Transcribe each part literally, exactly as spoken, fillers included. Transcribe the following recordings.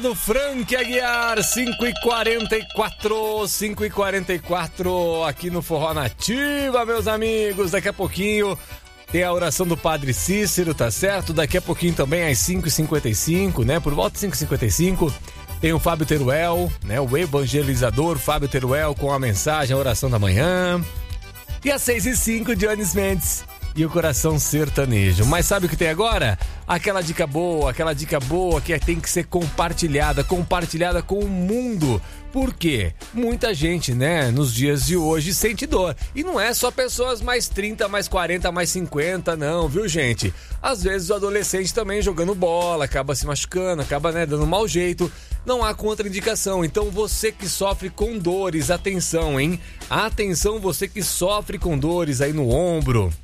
do Frank Aguiar, cinco e quarenta e quatro, cinco e quarenta e quatro aqui no Forró Nativa, meus amigos. Daqui a pouquinho tem a oração do Padre Cícero, tá certo? Daqui a pouquinho também às cinco e cinquenta e cinco, né? Por volta de cinco e cinquenta e cinco tem o Fábio Teruel, né? O evangelizador Fábio Teruel com a mensagem, a oração da manhã. E às seis e cinco, Jones Mendes e o Coração Sertanejo. Mas sabe o que tem agora? Aquela dica boa, aquela dica boa que tem que ser compartilhada, compartilhada com o mundo. Por quê? Muita gente, né, nos dias de hoje sente dor. E não é só pessoas mais trinta, mais quarenta, mais cinquenta, não, viu, gente? Às vezes o adolescente também jogando bola, acaba se machucando, acaba, né, dando mau jeito. Não há contraindicação. Então você que sofre com dores, atenção, hein? Atenção, você que sofre com dores aí no ombro,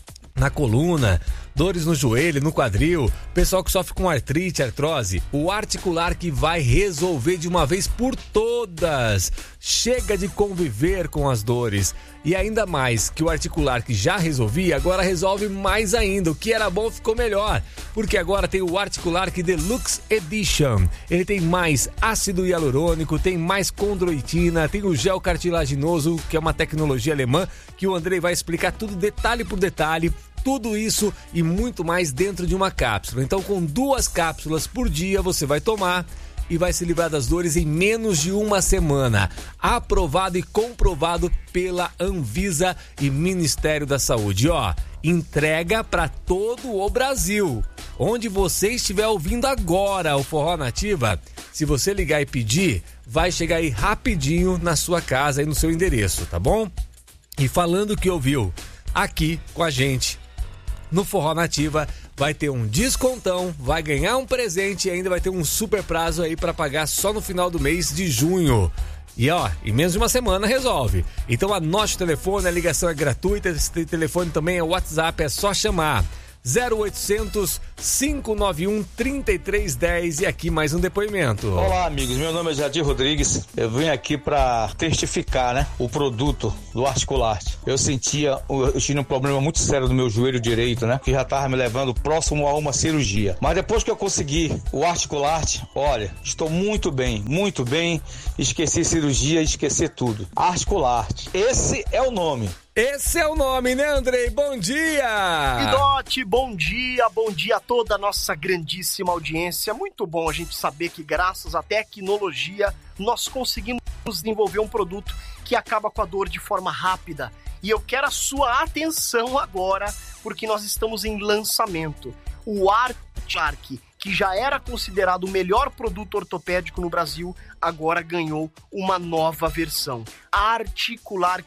na coluna, dores no joelho, no quadril, pessoal que sofre com artrite, artrose, o Articular que vai resolver de uma vez por todas. Chega de conviver com as dores. E ainda mais que o Articular que já resolvia, agora resolve mais ainda. O que era bom ficou melhor, porque agora tem o Articular que Deluxe Edition. Ele tem mais ácido hialurônico, tem mais condroitina, tem o gel cartilaginoso, que é uma tecnologia alemã, que o Andrei vai explicar tudo detalhe por detalhe. Tudo isso e muito mais dentro de uma cápsula. Então, com duas cápsulas por dia, você vai tomar e vai se livrar das dores em menos de uma semana. Aprovado e comprovado pela Anvisa e Ministério da Saúde. Ó, entrega para todo o Brasil. Onde você estiver ouvindo agora o Forró Nativa, se você ligar e pedir, vai chegar aí rapidinho na sua casa e no seu endereço, tá bom? E falando que ouviu aqui com a gente no Forró Nativa, vai ter um descontão, vai ganhar um presente e ainda vai ter um super prazo aí para pagar só no final do mês de junho. E ó, em menos de uma semana resolve. Então anote o telefone, a ligação é gratuita, esse telefone também é WhatsApp, é só chamar. zero oitocentos, cinco nove um, três três um zero. E aqui mais um depoimento. Olá, amigos, meu nome é Jadir Rodrigues. Eu vim aqui para testificar, né, o produto do Articular. Eu sentia, eu tinha um problema muito sério no meu joelho direito, né, que já estava me levando próximo a uma cirurgia. Mas depois que eu consegui o Articular, olha, estou muito bem, muito bem. Esqueci cirurgia, esqueci tudo. Articular, esse é o nome. Esse é o nome, né, Andrei? Bom dia! Idote, bom dia, bom dia a toda a nossa grandíssima audiência. Muito bom a gente saber que graças à tecnologia nós conseguimos desenvolver um produto que acaba com a dor de forma rápida. E eu quero a sua atenção agora, porque nós estamos em lançamento. O Articular, que já era considerado o melhor produto ortopédico no Brasil, agora ganhou uma nova versão. Articular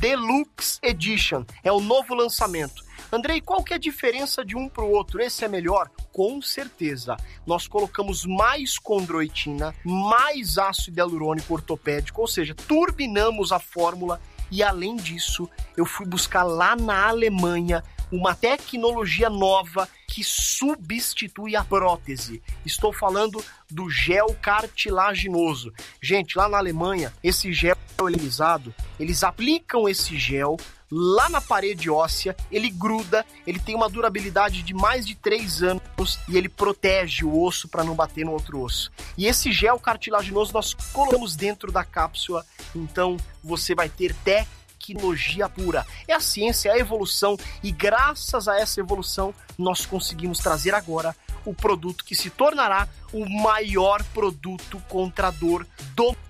Deluxe Edition é o novo lançamento. Andrei, qual que é a diferença de um para o outro? Esse é melhor? Com certeza. Nós colocamos mais condroitina, mais ácido hialurônico ortopédico, ou seja, turbinamos a fórmula. E além disso, eu fui buscar lá na Alemanha uma tecnologia nova que substitui a prótese. Estou falando do gel cartilaginoso. Gente, lá na Alemanha, esse gel elisado, eles aplicam esse gel lá na parede óssea, ele gruda, ele tem uma durabilidade de mais de três anos e ele protege o osso para não bater no outro osso. E esse gel cartilaginoso nós colocamos dentro da cápsula, então você vai ter tecnologia pura. É a ciência, é a evolução, e graças a essa evolução nós conseguimos trazer agora o produto que se tornará o maior produto contra a dor do mundo.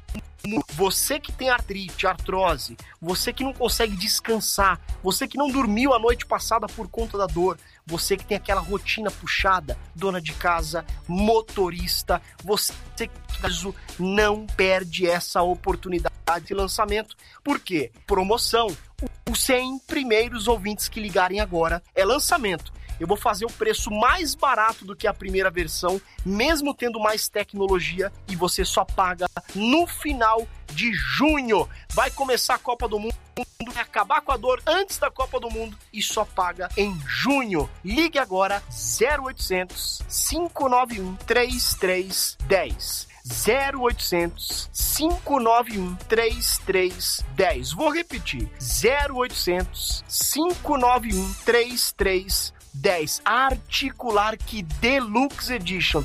Você que tem artrite, artrose, você que não consegue descansar, você que não dormiu a noite passada por conta da dor, você que tem aquela rotina puxada, dona de casa, motorista, você que não perde essa oportunidade de lançamento. Por quê? Promoção. Os cem primeiros ouvintes que ligarem agora é lançamento. Eu vou fazer o preço mais barato do que a primeira versão, mesmo tendo mais tecnologia, e você só paga no final de junho. Vai começar a Copa do Mundo, vai acabar com a dor antes da Copa do Mundo e só paga em junho. Ligue agora zero oitocentos, cinco nove um, três três um zero. zero oitocentos, cinco nove um, três três um zero. Vou repetir. zero oitocentos, cinco nove um, três três um zero. Articular Deluxe Edition.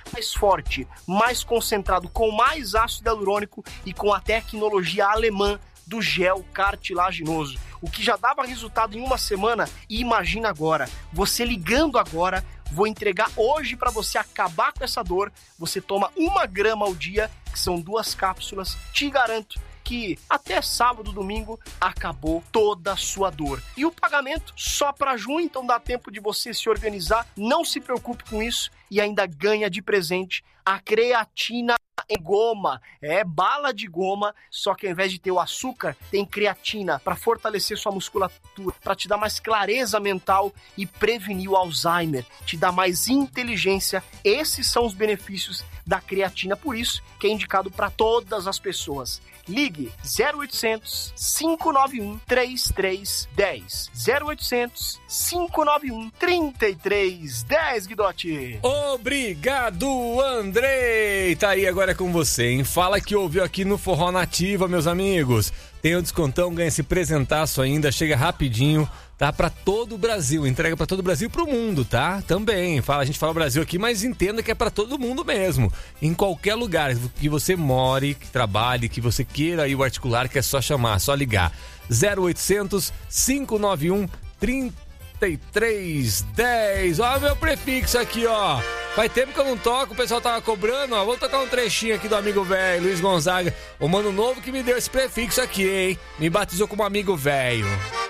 mais forte, mais concentrado, com mais ácido hialurônico e com a tecnologia alemã do gel cartilaginoso, o que já dava resultado em uma semana. E imagina agora, você ligando agora, vou entregar hoje para você acabar com essa dor. Você toma uma grama ao dia, que são duas cápsulas, te garanto que até sábado, domingo, acabou toda a sua dor. E o pagamento só para junho, então dá tempo de você se organizar, não se preocupe com isso e ainda ganha de presente a creatina em goma. É bala de goma, só que ao invés de ter o açúcar, tem creatina para fortalecer sua musculatura, para te dar mais clareza mental e prevenir o Alzheimer, te dar mais inteligência. Esses são os benefícios da creatina, por isso que é indicado para todas as pessoas. Ligue zero oitocentos, cinco nove um, três três um zero. zero oitocentos, cinco nove um, três três um zero, Guidotti. Obrigado, Andrei. Tá aí agora com você, hein? Fala que ouviu aqui no Forró Nativa, meus amigos. Tem o descontão, ganha esse presentaço ainda, chega rapidinho, tá? Pra todo o Brasil, entrega pra todo o Brasil e pro mundo, tá? Também, fala, a gente fala Brasil aqui, mas entenda que é pra todo mundo mesmo. Em qualquer lugar que você more, que trabalhe, que você queira ir o articular, que é só chamar, só ligar. zero oitocentos, cinco nove um, três três um zero. Ó o meu prefixo aqui, ó. Faz tempo que eu não toco, o pessoal tava cobrando, ó. Vou tocar um trechinho aqui do amigo velho, Luiz Gonzaga. O mano novo que me deu esse prefixo aqui, hein? Me batizou como amigo velho.